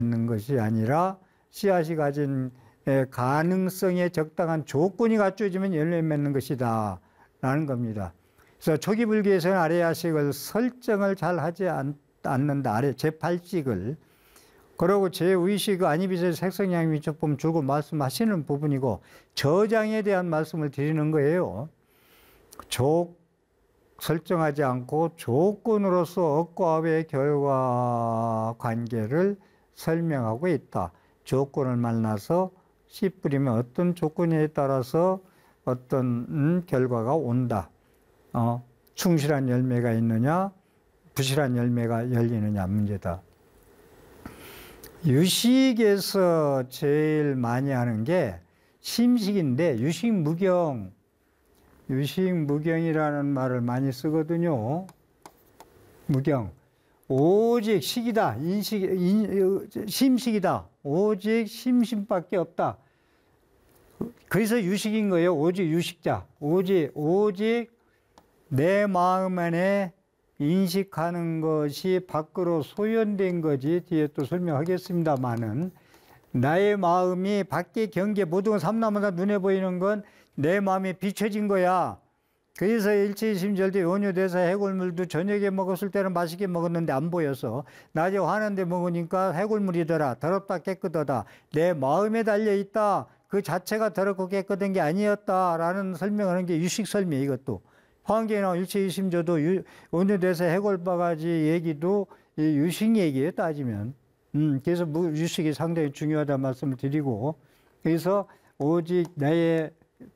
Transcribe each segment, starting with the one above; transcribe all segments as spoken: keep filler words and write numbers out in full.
있는 것이 아니라 씨앗이 가진 가능성에 적당한 조건이 갖춰지면 열매 맺는 것이다 라는 겁니다. 그래서 초기 불교에서는 아래야식을 설정을 잘 하지 않, 않는다. 아래 제팔 찍을. 그리고 제의식 아니비세 색성양 위촉법 주고 말씀하시는 부분이고 저장에 대한 말씀을 드리는 거예요. 조 설정하지 않고 조건으로서 업과 업의 결과 관계를 설명하고 있다. 조건을 만나서 씨 뿌리면 어떤 조건에 따라서 어떤 음, 결과가 온다. 어, 충실한 열매가 있느냐, 부실한 열매가 열리느냐 문제다. 유식에서 제일 많이 하는 게 심식인데 유식무경, 유식무경이라는 말을 많이 쓰거든요. 무경. 오직 식이다. 인식, 인, 심식이다. 오직 심심밖에 없다. 그래서 유식인 거예요. 오직 유식자. 오직, 오직 내 마음 안에 인식하는 것이 밖으로 소현된 거지. 뒤에 또 설명하겠습니다만은 나의 마음이 밖의 경계 모든 건 삼라마다 눈에 보이는 건 내 마음이 비춰진 거야. 그래서 일체이심절대 원효대사 해골물도 저녁에 먹었을 때는 맛있게 먹었는데 안 보여서 낮에 화는데 먹으니까 해골물이더라. 더럽다 깨끗하다. 내 마음에 달려있다. 그 자체가 더럽고 깨끗한 게 아니었다라는 설명하는 게 유식설명 이것도. 화엄경에 나온 일체이심조도 원효대사 해골바가지 얘기도 이 유식 얘기예요 따지면. 음, 그래서 유식이 상당히 중요하다는 말씀을 드리고 그래서 오직 나의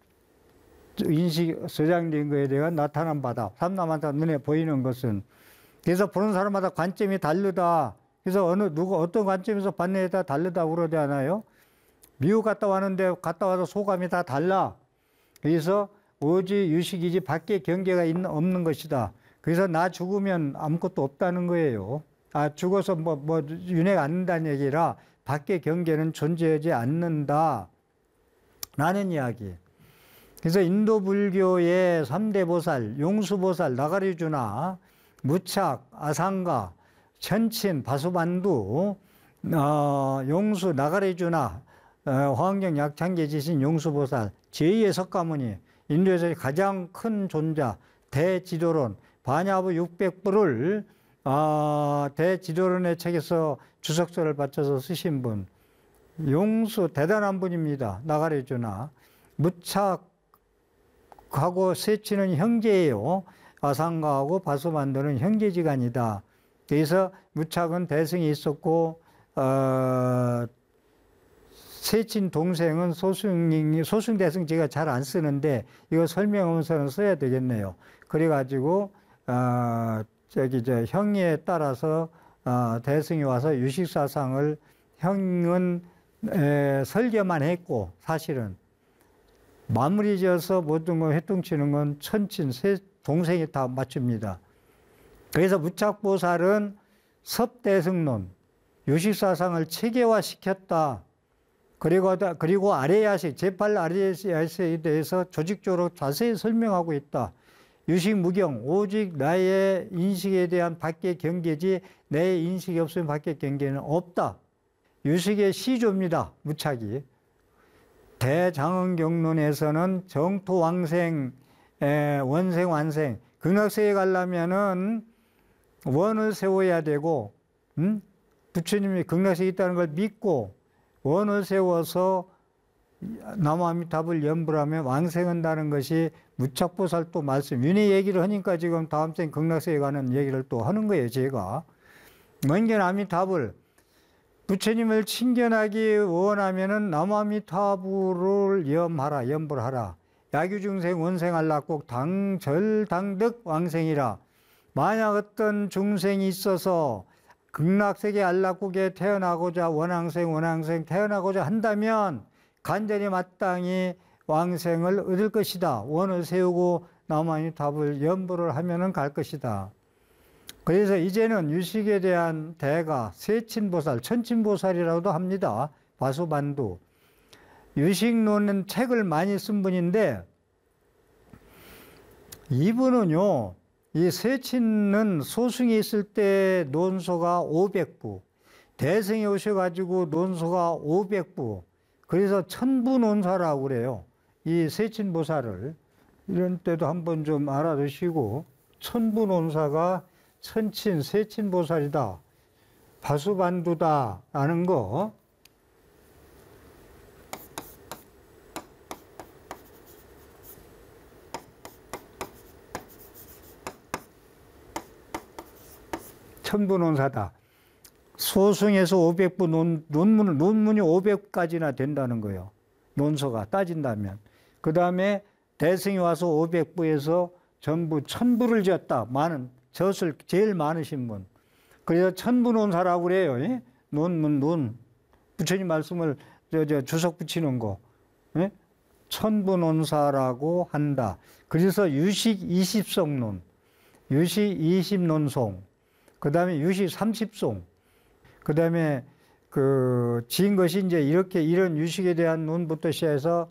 인식 저장된 거에 대한 나타난 바다. 삼라마다 눈에 보이는 것은. 그래서 보는 사람마다 관점이 다르다. 그래서 어느, 누구, 어떤 관점에서 봤느냐에 따라 다르다 그러지 않아요? 미국 갔다 왔는데 갔다 와서 소감이 다 달라. 그래서 오직 유식이지 밖에 경계가 있는, 없는 것이다. 그래서 나 죽으면 아무것도 없다는 거예요. 아, 죽어서 뭐, 뭐, 윤회가 않는다는 얘기라 밖에 경계는 존재하지 않는다. 라는 이야기. 그래서 인도 불교의 삼대 보살, 용수보살, 나가리주나, 무착, 아상가, 천친, 바수반두, 어, 용수, 나가리주나, 어, 화엄경 약창계 지신 용수보살, 제이의 석가모니, 인도에서 가장 큰 존자, 대지도론, 반야부 육백 부를 어, 대지도론의 책에서 주석서를 바쳐서 쓰신 분, 용수 대단한 분입니다. 나가리주나, 무착, 하고 세치는 형제예요. 아상가하고 바수반도는 형제지간이다. 그래서 무착은 대승이 있었고 어, 세친 동생은 소승, 소승 대승 제가 잘 안 쓰는데 이거 설명하면서는 써야 되겠네요. 그래가지고 어, 저기 저 형에 따라서 어, 대승이 와서 유식사상을 형은 에, 설계만 했고 사실은 마무리 지어서 모든 걸 회통치는 건 천친, 세 동생이 다 맞춥니다. 그래서 무착보살은 섭대승론, 유식사상을 체계화시켰다. 그리고, 그리고 아래야식, 제팔 아래야식에 대해서 조직적으로 자세히 설명하고 있다. 유식무경, 오직 나의 인식에 대한 밖의 경계지 내 인식이 없으면 밖의 경계는 없다. 유식의 시조입니다. 무착이. 대장언경론에서는 정토왕생, 에, 원생완생, 극락세에 가려면은 원을 세워야 되고, 음? 부처님이 극락세에 있다는 걸 믿고 원을 세워서 남아미탑을 연불하면 왕생한다는 것이 무착보살 또 말씀. 윤회 얘기를 하니까 지금 다음 생 극락세에 가는 얘기를 또 하는 거예요, 제가. 먼견 아미탑을 부처님을 친견하기 원하면은 남아미타불을 염하라, 염불하라. 야규중생 원생할라 꼭 당절당득 왕생이라. 만약 어떤 중생이 있어서 극락세계 안락국에 태어나고자 원왕생 원왕생 태어나고자 한다면 간절히 마땅히 왕생을 얻을 것이다. 원을 세우고 남아미타불 염불을 하면은 갈 것이다. 그래서 이제는 유식에 대한 대가, 세친보살, 천친보살이라고도 합니다. 바수반두. 유식론은 책을 많이 쓴 분인데 이분은요, 이 세친은 소승이 있을 때 논소가 오백 부, 대승이 오셔가지고 논소가 오백 부, 그래서 천부 논사라고 그래요. 이 세친보살을. 이런 때도 한번 좀 알아두시고, 천부 논사가 천친, 세친보살이다, 바수반두다 라는 거. 천부 논사다. 소승에서 오백 부 논, 논문, 논문이 오백 가지나 된다는 거예요. 논서가 따진다면. 그 다음에 대승이 와서 오백 부에서 전부 천 부를 지었다. 많은, 젖을 제일 많으신 분. 그래서 천부 논사라고 그래요. 예? 논문, 논. 부처님 말씀을 저, 저 주석 붙이는 거. 예? 천부 논사라고 한다. 그래서 유식 이십 성론, 유식 이십 논송, 그 다음에 유식 삼십 송, 그 다음에 그 지은 것이 이제 이렇게 이런 유식에 대한 논부터 시작해서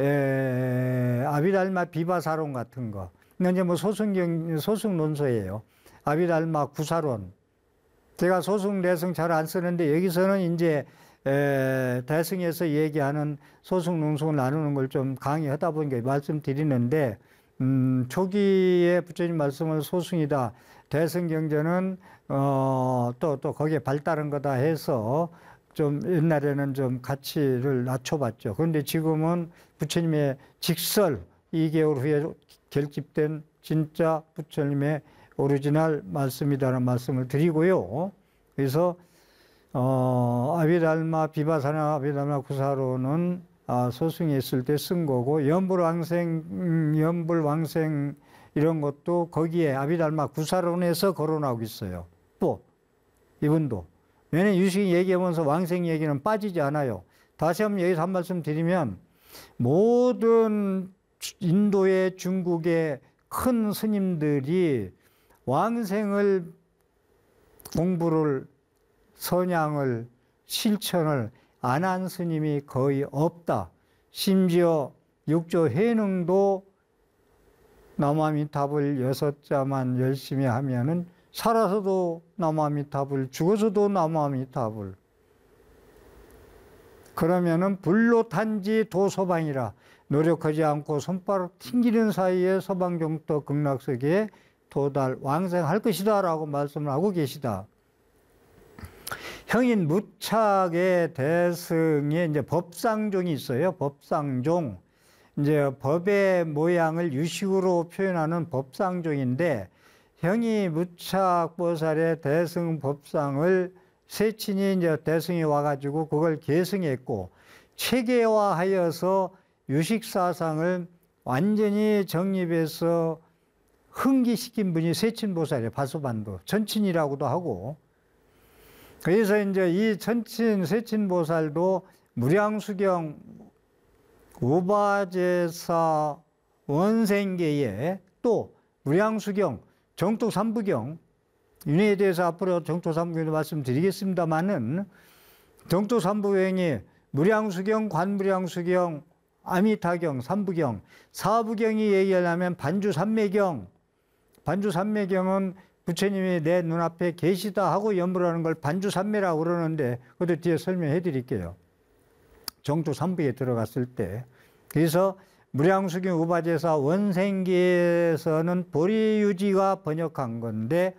에, 아비달마 비바사론 같은 거. 이제 뭐 소승경, 소승 논서예요. 아비달마 구사론. 제가 소승, 대승 잘 안 쓰는데 여기서는 이제 에, 대승에서 얘기하는 소승, 논송을 나누는 걸 좀 강의하다 보니까 말씀드리는데, 음, 초기에 부처님 말씀은 소승이다. 대승경전은 어, 또, 또 거기에 발달한 거다 해서 좀 옛날에는 좀 가치를 낮춰봤죠. 그런데 지금은 부처님의 직설 이 개월 후에 결집된 진짜 부처님의 오리지널 말씀이다라는 말씀을 드리고요. 그래서 어, 아비달마 비바사나 아비달마 구사로는 아, 소승이 있을 때 쓴 거고, 연불왕생, 음, 연불왕생 이런 것도 거기에 아비달마 구사론에서 거론하고 있어요. 또 이분도. 왜냐면 유식이 얘기하면서 왕생 얘기는 빠지지 않아요. 다시 한번 여기서 한 말씀 드리면, 모든 인도의 중국의 큰 스님들이 왕생을 공부를, 선양을, 실천을 안 한 스님이 거의 없다. 심지어 육조 해능도 나무아미타불 여섯 자만 열심히 하면은 살아서도 나무아미타불, 죽어서도 나무아미타불. 그러면은 불로탄지 도서방이라, 노력하지 않고 손바닥 튕기는 사이에 서방정토 극락세계에 도달 왕생할 것이다 라고 말씀을 하고 계시다. 형인 무착의 대승에 이제 법상종이 있어요. 법상종. 이제 법의 모양을 유식으로 표현하는 법상종인데, 형이 무착보살의 대승 법상을 세친이 이제 대승이 와가지고 그걸 계승했고, 체계화하여서 유식사상을 완전히 정립해서 흥기시킨 분이 세친보살이에요. 바수반도. 천친이라고도 하고. 그래서 이제 이 천친, 세친보살도 무량수경 우바제사 원생계에 또 무량수경, 정토삼부경, 윤회에 대해서 앞으로 정토삼부경도 말씀드리겠습니다만은, 정토삼부경이 무량수경, 관무량수경, 아미타경, 삼부경, 사부경이 얘기하려면 반주삼매경, 반주삼매경은 부처님이 내 눈앞에 계시다 하고 연불하는 걸 반주삼매라고 그러는데, 그것도 뒤에 설명해 드릴게요. 정토삼부에 들어갔을 때. 그래서 무량수경 우바제사 원생기에서는 보리유지가 번역한 건데,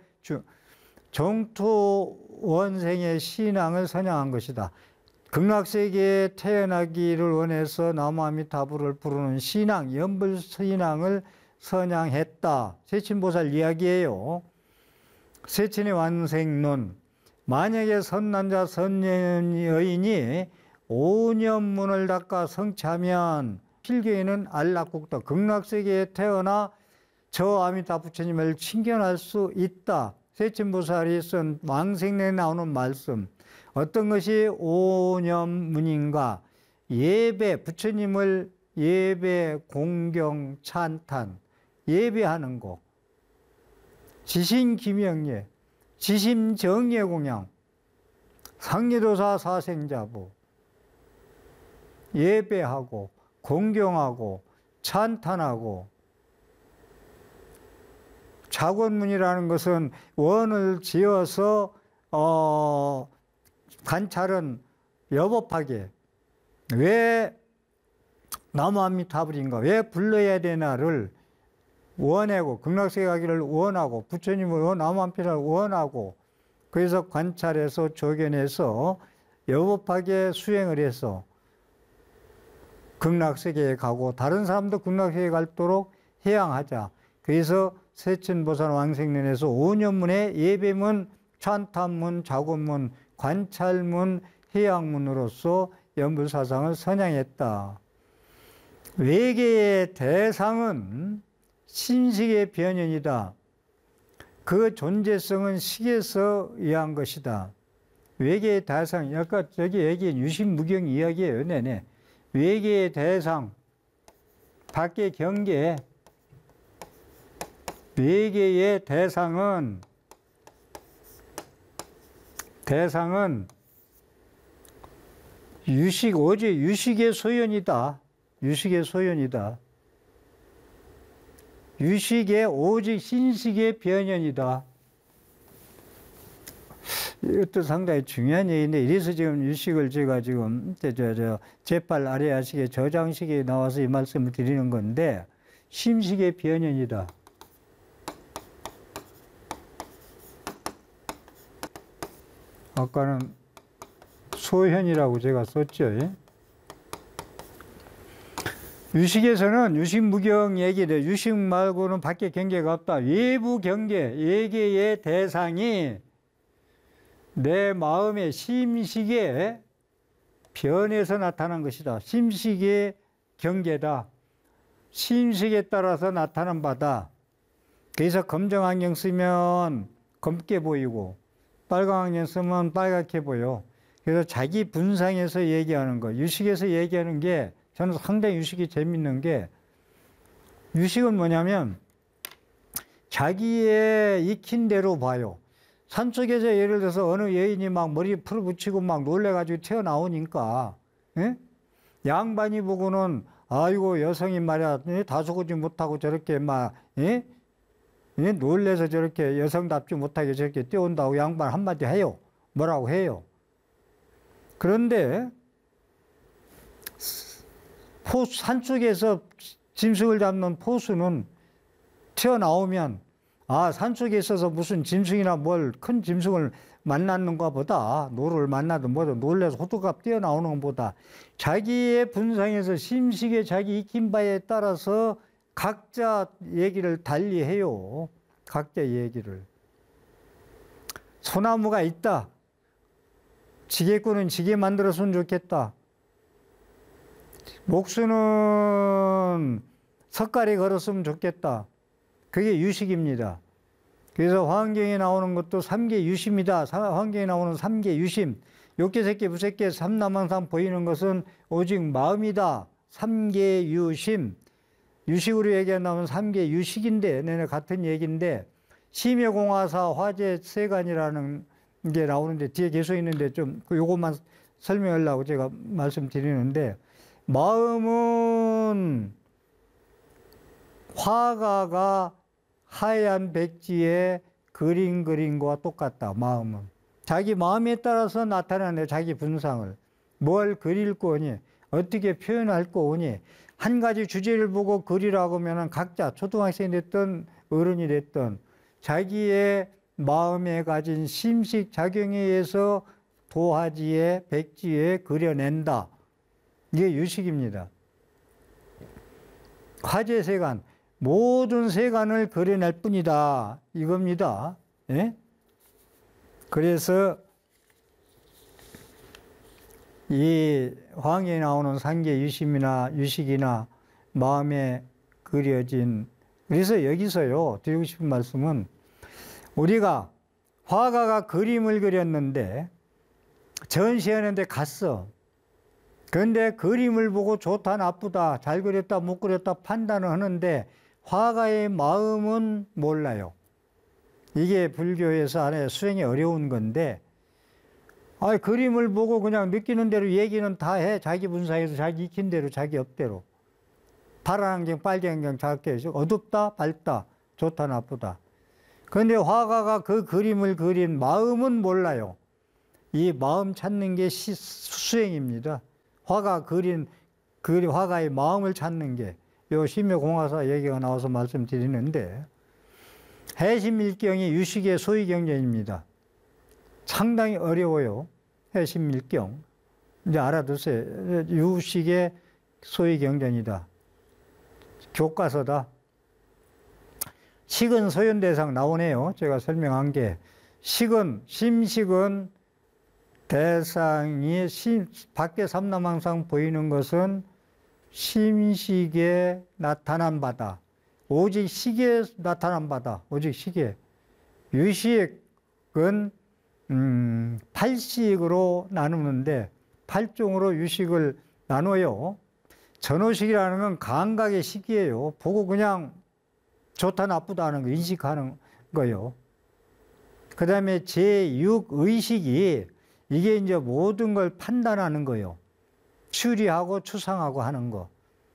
정토 원생의 신앙을 선양한 것이다. 극락세계에 태어나기를 원해서 나무아미타불을 부르는 신앙, 연불신앙을 선양했다. 세친보살 이야기예요. 세친의 완생론. 만약에 선남자 선여인이 오년문을 닦아 성취하면 필경에는 안락국도 극락세계에 태어나 저 아미타 부처님을 친견할 수 있다. 세친보살이 쓴 왕생내에 나오는 말씀. 어떤 것이 오년문인가? 예배, 부처님을 예배, 공경, 찬탄, 예배하는 거. 지신기명예, 지심정예공양, 상리도사 사생자부. 예배하고, 공경하고, 찬탄하고. 작원문이라는 것은 원을 지어서 어, 관찰은 여법하게 왜 나무아미타불인가, 왜 불러야 되나를 원하고, 극락세계 가기를 원하고, 부처님을 나무아미타불을 원하고, 그래서 관찰해서 조견해서 여법하게 수행을 해서 극락세계에 가고 다른 사람도 극락세계에 갈도록 해양하자. 그래서 세천보살 왕생론에서 오년문의 예배문, 찬탄문, 작업문, 관찰문, 해양문으로서 연불사상을 선양했다. 외계의 대상은 신식의 변현이다. 그 존재성은 식에서 의한 것이다. 외계의 대상, 아까 저기 얘기한 유심무경 이야기예요. 네네. 외계의 대상, 밖의 경계, 외계의 대상은, 대상은 유식, 오직 유식의 소현이다. 유식의 소현이다. 유식의 오직 신식의 변현이다. 이것도 상당히 중요한 얘기인데, 이래서 지금 유식을 제가 지금 저, 저, 저 제팔 아레아식의 저장식에 나와서 이 말씀을 드리는 건데, 심식의 변현이다. 아까는 소현이라고 제가 썼죠. 유식에서는 유식무경 얘기를, 유식 말고는 밖에 경계가 없다. 외부 경계, 외계의 대상이 내 마음의 심식에 변해서 나타난 것이다. 심식의 경계다. 심식에 따라서 나타난 바다. 그래서 검정 안경 쓰면 검게 보이고 빨강 안경 쓰면 빨갛게 보여. 그래서 자기 분상에서 얘기하는 거, 유식에서 얘기하는 게 저는 상당히 유식이 재밌는 게, 유식은 뭐냐면 자기의 익힌 대로 봐요. 산속에서 예를 들어서 어느 여인이 막 머리 풀어붙이고 막 놀래가지고 튀어나오니까, 예? 양반이 보고는 아이고 여성이 말이야 다소거지 못하고 저렇게 막 예? 예? 놀래서 저렇게 여성답지 못하게 저렇게 뛰어온다고 양반 한마디 해요. 뭐라고 해요. 그런데 포수, 산속에서 짐승을 잡는 포수는 튀어나오면 아, 산속에 있어서 무슨 짐승이나 뭘 큰 짐승을 만났는가 보다, 노를 만나든 뭐든 놀래서 호두갑 뛰어나오는 것보다 자기의 분상에서 심식에 자기 익힌 바에 따라서 각자 얘기를 달리 해요. 각자 얘기를. 소나무가 있다. 지게꾼은 지게 만들었으면 좋겠다. 목수는 석가리 걸었으면 좋겠다. 그게 유식입니다. 그래서 화엄경에 나오는 것도 삼계 유심이다. 화엄경에 나오는 삼계 유심. 욕계, 색계, 무색계, 삼남한삼 보이는 것은 오직 마음이다. 삼계 유심. 유식으로 얘기한다면 삼계 유식인데, 내내 같은 얘기인데, 심여공화사 화재 세간이라는 게 나오는데, 뒤에 계속 있는데 좀 요것만 설명하려고 제가 말씀드리는데, 마음은 화가가 하얀 백지에 그림 그린 것과 똑같다. 마음은 자기 마음에 따라서 나타나는 자기 분상을 뭘 그릴 거니, 어떻게 표현할 거니, 한 가지 주제를 보고 그리라고 하면 각자 초등학생이 됐든 어른이 됐든 자기의 마음에 가진 심식 작용에 의해서 도화지에 백지에 그려낸다. 이게 유식입니다. 화재 세간, 모든 세간을 그려낼 뿐이다. 이겁니다. 예? 그래서 이 화엄경에 나오는 삼계 유심이나 유식이나 마음에 그려진, 그래서 여기서요 드리고 싶은 말씀은, 우리가 화가가 그림을 그렸는데 전시하는데 갔어. 그런데 그림을 보고 좋다 나쁘다 잘 그렸다 못 그렸다 판단을 하는데 화가의 마음은 몰라요. 이게 불교에서 안에 수행이 어려운 건데, 아, 그림을 보고 그냥 느끼는 대로 얘기는 다 해. 자기 분사에서 자기 익힌 대로 자기 업대로. 파란 안경 빨간 안경 작게 해서 어둡다 밝다 좋다 나쁘다. 그런데 화가가 그 그림을 그린 마음은 몰라요. 이 마음 찾는 게 시, 수행입니다. 화가 그린 그리 화가의 마음을 찾는 게 요 심묘공화사 얘기가 나와서 말씀드리는데, 해심일경이 유식의 소위경전입니다. 상당히 어려워요. 해심일경. 이제 알아두세요. 유식의 소위경전이다. 교과서다. 식은 소연대상 나오네요. 제가 설명한 게. 식은, 심식은 대상이 심, 밖에 삼남항상 보이는 것은 심식에 나타난 바다. 오직 식에 나타난 바다. 오직 식에. 유식은 음, 팔식으로 나누는데 팔종으로 유식을 나눠요. 전오식이라는 건 감각의 식이에요. 보고 그냥 좋다 나쁘다 하는 거 인식하는 거요. 그 다음에 제육 의식이 이게 이제 모든 걸 판단하는 거요. 추리하고 추상하고 하는 거.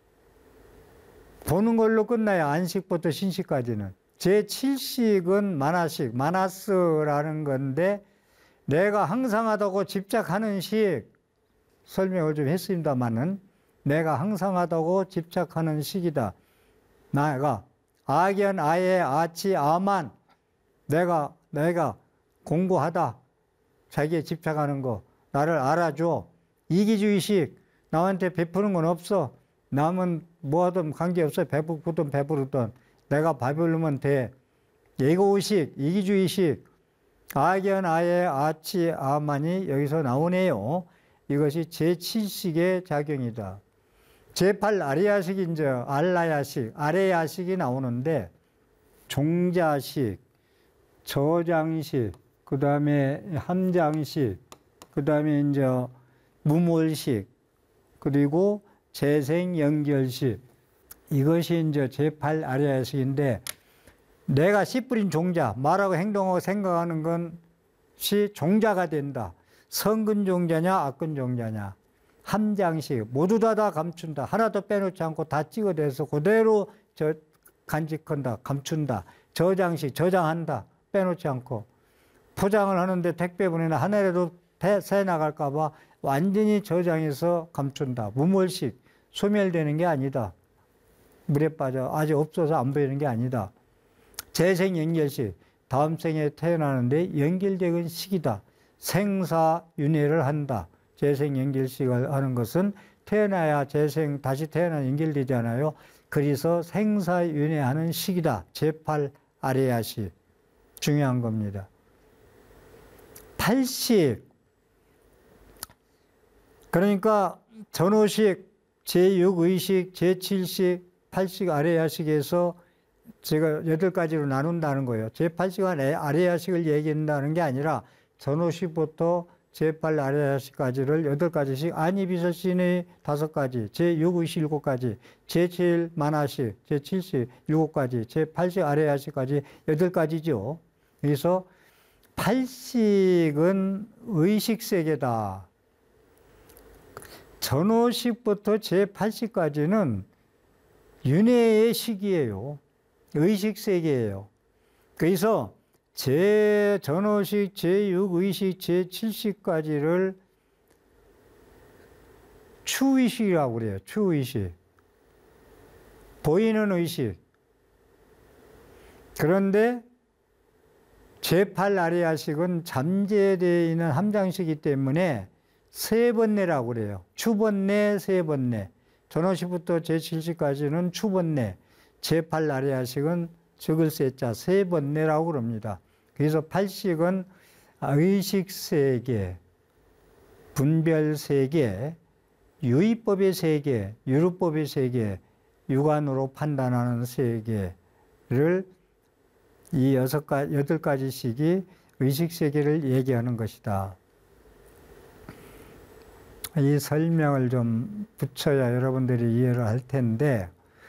보는 걸로 끝나요. 안식부터 신식까지는. 제칠식은 만화식, 마나스라는 건데, 내가 항상 하다고 집착하는 식, 설명을 좀 했습니다만은, 내가 항상 하다고 집착하는 식이다. 나가 아견, 아예, 아치, 아만, 내가, 내가 공부하다. 자기에 집착하는 거, 나를 알아줘. 이기주의식, 남한테 베푸는 건 없어. 남은 뭐 하든 관계없어. 배부르든 배부르든 내가 배부르면 돼. 예고의식, 이기주의식, 아견, 아예, 아치, 아만이 여기서 나오네요. 이것이 제칠식의 작용이다. 제팔 아레야식이 이제 알라야식, 아레야식이 나오는데, 종자식, 저장식, 그 다음에 함장식, 그 다음에 이제 무몰식, 그리고 재생연결식. 이것이 이제 제팔 아레야식인데, 내가 씨 뿌린 종자, 말하고 행동하고 생각하는 것이 종자가 된다. 선근 종자냐, 악근 종자냐. 함장식, 모두 다 다 감춘다. 하나도 빼놓지 않고 다 찍어대서 그대로 저 간직한다, 감춘다. 저장식, 저장한다. 빼놓지 않고. 포장을 하는데 택배 보내나 하나라도 새 나갈까봐 완전히 저장해서 감춘다. 무몰식, 소멸되는 게 아니다. 물에 빠져 아직 없어서 안 보이는 게 아니다. 재생연결식, 다음 생에 태어나는데 연결되는 시기다. 생사윤회를 한다. 재생연결식을 하는 것은 태어나야 재생, 다시 태어나 연결되잖아요. 그래서 생사윤회하는 시기다. 제팔 아레야식. 중요한 겁니다. 팔식. 그러니까 전오식, 제육 의식, 제칠식, 팔식 아레야식에서 제가 여덟 가지로 나눈다는 거예요. 제팔식 아레야식을 얘기한다는 게 아니라 전오식부터 제팔 아레야식까지를 여덟 가지씩, 안이비설신의 다섯 가지, 제육 의식 일곱 가지, 제칠 만화식, 제칠식 일곱 가지, 제팔식 아레야식까지 여덟 가지죠. 그래서 팔식은 의식세계다. 전오식부터 제팔식까지는 윤회의 시기예요. 의식세계예요. 그래서 제전오식, 제육 의식, 제칠식까지를 추의식이라고 그래요. 추의식. 보이는 의식. 그런데 제팔 아레야식은 잠재되어 있는 함장식이기 때문에 세번내라고 그래요. 추번내, 세번내. 전오식부터 제칠식까지는 추번내. 제팔 아레야식은 적을 세자 세번내라고 그럽니다. 그래서 팔식은 의식세계, 분별세계, 유의법의 세계, 유루법의 세계, 육안으로 판단하는 세계를 이 여섯 가지, 여덟 가지씩이 의식세계를 얘기하는 것이다. 이 설명을 좀 붙여야 여러분들이 이해를 할 텐데,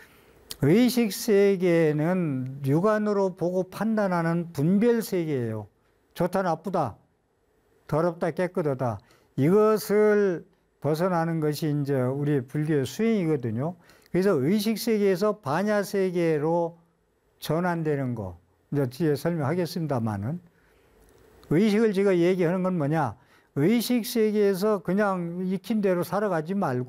의식세계는 육안으로 보고 판단하는 분별세계예요. 좋다, 나쁘다, 더럽다, 깨끗하다. 이것을 벗어나는 것이 이제 우리 불교의 수행이거든요. 그래서 의식세계에서 반야세계로 전환되는 거. 이제 뒤에 설명하겠습니다만은. 의식을 제가 얘기하는 건 뭐냐? 의식 세계에서 그냥 익힌 대로 살아가지 말고